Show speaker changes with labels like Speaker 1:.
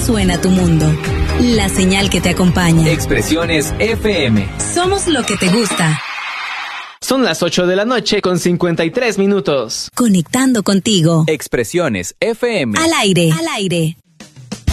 Speaker 1: suena tu mundo. La señal que te acompaña.
Speaker 2: Expresiones FM.
Speaker 1: Somos lo que te gusta.
Speaker 3: Son las 8 de la noche con 53 minutos.
Speaker 1: Conectando contigo.
Speaker 2: Expresiones FM.
Speaker 1: Al aire. Al aire.